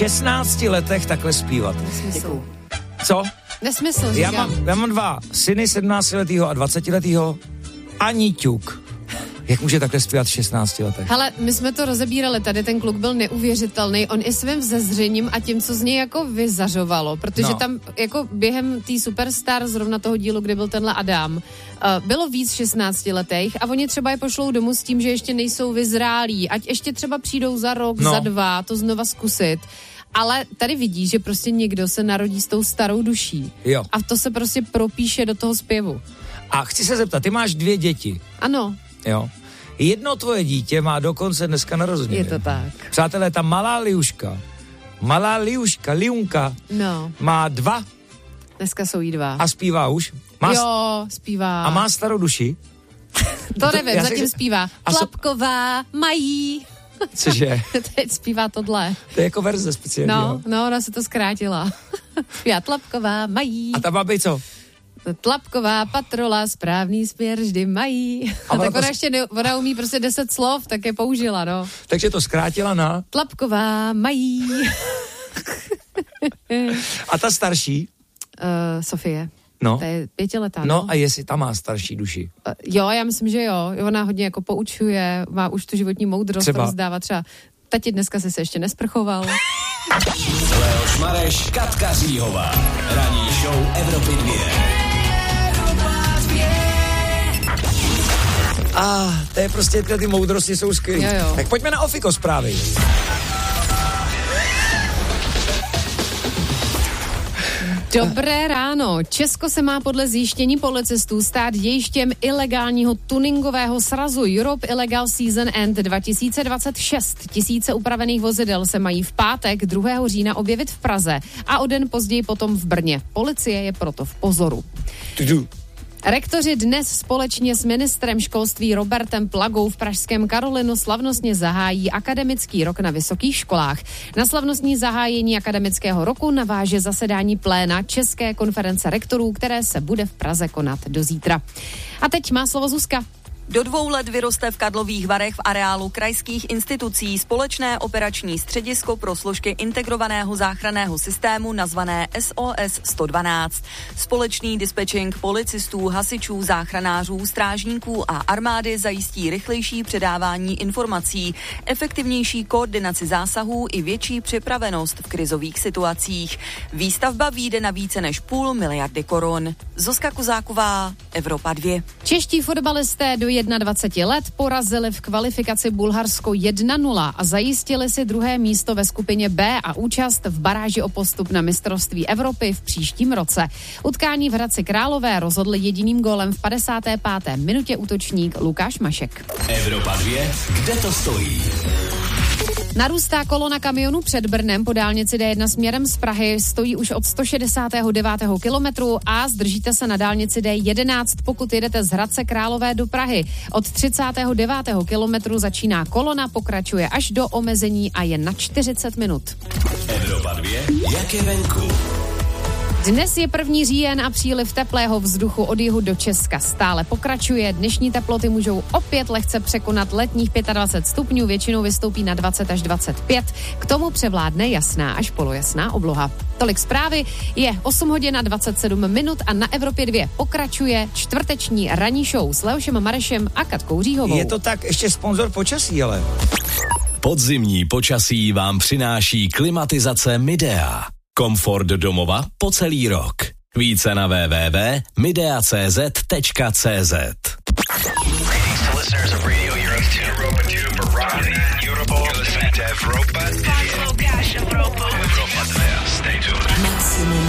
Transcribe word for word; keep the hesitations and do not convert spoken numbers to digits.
šestnácti letech takhle zpívat. Nesmysl. Co? Nesmysl, já říkám. mám, já mám dva syny, sedmnáctiletýho a dvacetiletýho. Ani ťuk. Jak může takhle zpívat v šestnácti letech? Hele, my jsme to rozebírali, tady ten kluk byl neuvěřitelný, on i svým vzezřením a tím, co z něj jako vyzařovalo, protože No. tam jako během té Superstar, zrovna toho dílu, kde byl tenhle Adam, uh, bylo víc šestnáctiletých a oni třeba je pošlou domů s tím, že ještě nejsou vyzrálí, ať ještě třeba přijdou za rok, No. za dva, to znova zkusit. Ale tady vidíš, že prostě někdo se narodí s tou starou duší. Jo. A to se prostě propíše do toho zpěvu. A chci se zeptat, ty máš dvě děti, Ano, jo? Jedno tvoje dítě má dokonce dneska narozeniny. je to tak. Přátelé, ta malá Liuška, malá Liuška, Liunka, No, má dva dneska jsou jí dva. a zpívá už. Má Jo, zpívá. A má starou duši. To to- nevím, já si- zatím zpívá. a so- Tlapková, mají. Cože? Teď zpívá tohle. To je jako verze speciální. No, jo? no, ona se to zkrátila. Zpívá Tlapková, mají. A ta babi co? Tlapková patrola, správný směr vždy mají. A, A ona tak to ona s- ještě ne, ona umí prostě deset slov, tak je použila, no. Takže to zkrátila na... Tlapková, mají. A ta starší? uh, Sofie. No. To je pětiletá, no. No a jestli ta má starší duši. Uh, jo, já myslím, že jo. Ona hodně jako poučuje, má už tu životní moudrost, Třeba. rozdává třeba. Tati, dneska jsi se ještě nesprchoval. Leoš Mareš, Katka Říhová. Ranní show Evropy dvě. A ah, to je prostě, ty, ty moudrosti jsou skvělý. Jo, jo. Tak pojďme na Ofiko zprávy. Dobré ráno. Česko se má podle zjištění policistů stát dějištěm ilegálního tuningového srazu Europe Illegal Season End dva tisíce dvacet šest. Tisíce upravených vozidel se mají v pátek druhého října objevit v Praze a o den později potom v Brně. Policie je proto v pozoru. Tudu. Rektoři dnes společně s ministrem školství Robertem Plagou v pražském Karolinu slavnostně zahájí akademický rok na vysokých školách. Na slavnostní zahájení akademického roku naváže zasedání pléna České konference rektorů, které se bude v Praze konat do zítra. A teď má slovo Zuzka. Do dvou let vyroste v Karlových Varech v areálu krajských institucí společné operační středisko pro složky integrovaného záchranného systému nazvané S O S sto dvanáct. Společný dispečing policistů, hasičů, záchranářů, strážníků a armády zajistí rychlejší předávání informací, efektivnější koordinaci zásahů i větší připravenost v krizových situacích. Výstavba vyjde na více než půl miliardy korun. Zuzka Kozáková, Evropa dvě. Čeští fotbalisté do dvacet jedna let porazili v kvalifikaci Bulharsko jedna nula a zajistili si druhé místo ve skupině B a účast v baráži o postup na mistrovství Evropy v příštím roce. Utkání v Hradci Králové rozhodl jediným gólem v padesáté páté minutě útočník Lukáš Mašek. Evropa dvě, kde to stojí? Narůstá kolona kamionů před Brnem po dálnici D jedna směrem z Prahy, stojí už od sto šedesátého devátého kilometru a zdržíte se na dálnici D jedenáct, pokud jedete z Hradce Králové do Prahy. Od třicátého devátého kilometru začíná kolona, pokračuje až do omezení a je na čtyřicet minut. Evropa dvě, jak je venku? Dnes je první říjen a příliv teplého vzduchu od jihu do Česka stále pokračuje. Dnešní teploty můžou opět lehce překonat letních dvacet pět stupňů, většinou vystoupí na dvacet až dvacet pět. K tomu převládne jasná až polojasná obloha. Tolik zprávy, je osm hodin a dvacet sedm minut a na Evropě dvě pokračuje čtvrteční ranní show s Leošem Marešem a Katkou Říhovou. Je to tak, ještě sponzor počasí, ale... Podzimní počasí vám přináší klimatizace Midea. Komfort domova po celý rok. Více na w w w tečka midea tečka c z tečka c z. Greetings to listeners of Radio Europe two, Europa two for Rock City, Europe. You're listening to